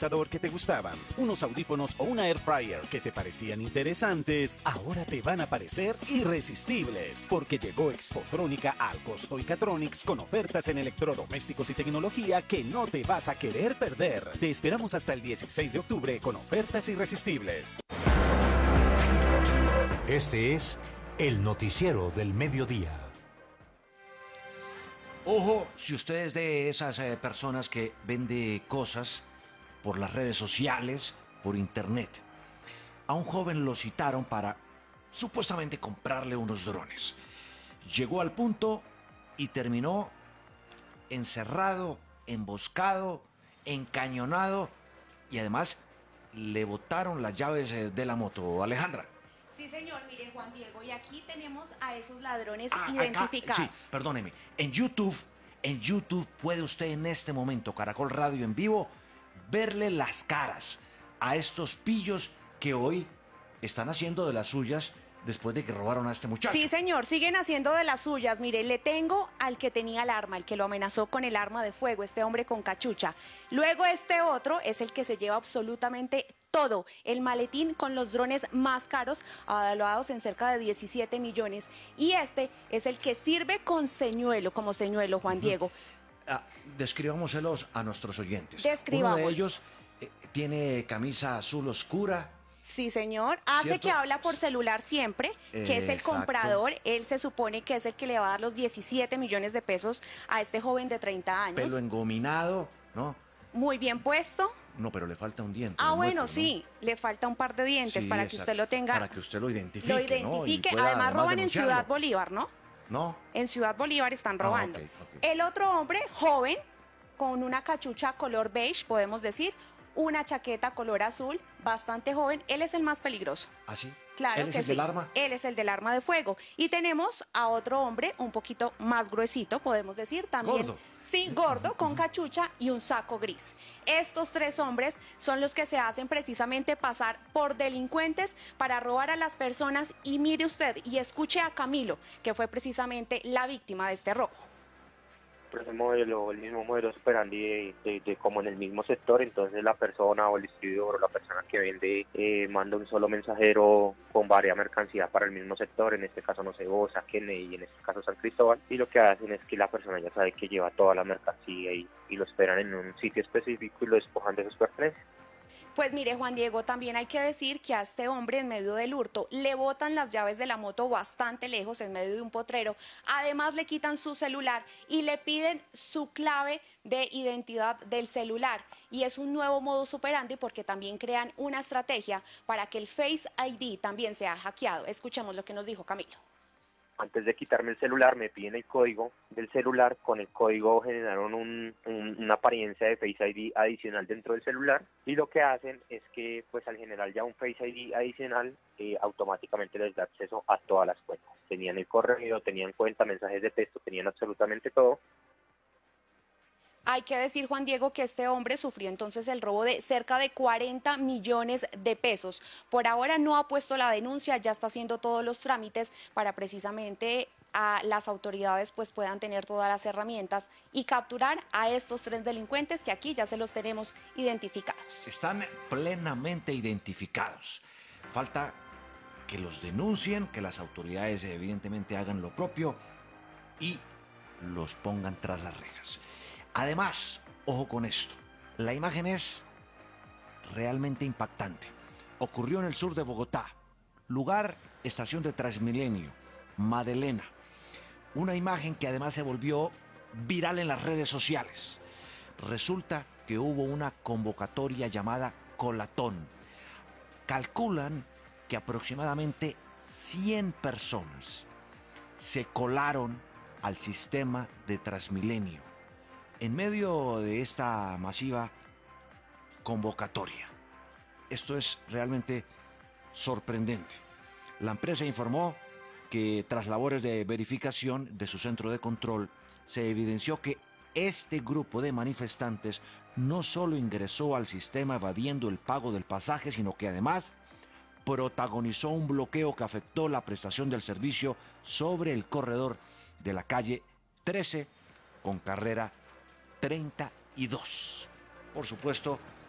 computador que te gustaban, unos audífonos o una air fryer que te parecían interesantes, ahora te van a parecer irresistibles, porque llegó Expotrónica al costo y Catronics con ofertas en electrodomésticos y tecnología que no te vas a querer perder. Te esperamos hasta el 16 de octubre con ofertas irresistibles. Este es el noticiero del mediodía. Ojo, si usted es de esas personas que vende cosas por las redes sociales, por internet. A un joven lo citaron para supuestamente comprarle unos drones. Llegó al punto y terminó encerrado, emboscado, encañonado y además le botaron las llaves de la moto. Alejandra. Sí, señor, mire, Juan Diego, y aquí tenemos a esos ladrones Acá, identificados. sí, perdóneme. En YouTube puede usted en este momento, Caracol Radio en vivo, verle las caras a estos pillos que hoy están haciendo de las suyas después de que robaron a este muchacho. Sí, señor, siguen haciendo de las suyas. Mire, le tengo al que tenía el arma, el que lo amenazó con el arma de fuego, este hombre con cachucha. Luego este otro es el que se lleva absolutamente todo, el maletín con los drones más caros, avaluados en cerca de 17 millones. Y este es el que sirve con señuelo, como señuelo, Juan Diego. Describámoselos a nuestros oyentes. Describamos. Uno de ellos tiene camisa azul oscura. Sí, señor. Hace ¿Cierto? que habla por celular siempre, que es el Exacto. comprador. Él se supone que es el que le va a dar los 17 millones de pesos a este joven de 30 años. Pelo engominado, ¿no? Muy bien puesto. No, pero le falta un diente. Ah, un bueno, mueco, ¿no? sí, le falta un par de dientes Sí, para que usted lo tenga. Para que usted lo identifique. Lo ¿no? identifique. Y pueda, Además roban en denunciarlo. Ciudad Bolívar, ¿no? ¿No? En Ciudad Bolívar están robando. ok. El otro hombre, joven, con una cachucha color beige, podemos decir, una chaqueta color azul, bastante joven, él es el más peligroso. ¿Ah, sí? Claro ¿Él es que el sí. del arma? Él es el del arma de fuego. Y tenemos a otro hombre un poquito más gruesito, podemos decir, también. Gordo. Sí, gordo, con cachucha y un saco gris. Estos tres hombres son los que se hacen precisamente pasar por delincuentes para robar a las personas. Y mire usted y escuche a Camilo, que fue precisamente la víctima de este robo. El mismo modelo operandi de como en el mismo sector, entonces la persona o el distribuidor o la persona que vende manda un solo mensajero con varias mercancías para el mismo sector, en este caso no sé, Bosa, Kennedy y en este caso San Cristóbal, y lo que hacen es que la persona ya sabe que lleva toda la mercancía y lo esperan en un sitio específico y lo despojan de sus pertenencias. Pues mire, Juan Diego, también hay que decir que a este hombre en medio del hurto le botan las llaves de la moto bastante lejos, en medio de un potrero. Además le quitan su celular y le piden su clave de identidad del celular. Y es un nuevo modus operandi porque también crean una estrategia para que el Face ID también sea hackeado. Escuchemos lo que nos dijo Camilo. Antes de quitarme el celular me piden el código del celular, con el código generaron una apariencia de Face ID adicional dentro del celular y lo que hacen es que pues al generar ya un Face ID adicional automáticamente les da acceso a todas las cuentas. Tenían el correo, tenían cuenta, mensajes de texto, tenían absolutamente todo. Hay que decir, Juan Diego, que este hombre sufrió entonces el robo de cerca de 40 millones de pesos. Por ahora no ha puesto la denuncia, ya está haciendo todos los trámites para precisamente a las autoridades pues puedan tener todas las herramientas y capturar a estos tres delincuentes que aquí ya se los tenemos identificados. Están plenamente identificados. Falta que los denuncien, que las autoridades evidentemente hagan lo propio y los pongan tras las rejas. Además, ojo con esto, la imagen es realmente impactante. Ocurrió en el sur de Bogotá, lugar, estación de Transmilenio, Madelena. Una imagen que además se volvió viral en las redes sociales. Resulta que hubo una convocatoria llamada Colatón. Calculan que aproximadamente 100 personas se colaron al sistema de Transmilenio en medio de esta masiva convocatoria. Esto es realmente sorprendente. La empresa informó que tras labores de verificación de su centro de control, se evidenció que este grupo de manifestantes no solo ingresó al sistema evadiendo el pago del pasaje, sino que además protagonizó un bloqueo que afectó la prestación del servicio sobre el corredor de la calle 13 con carrera 32. Por supuesto,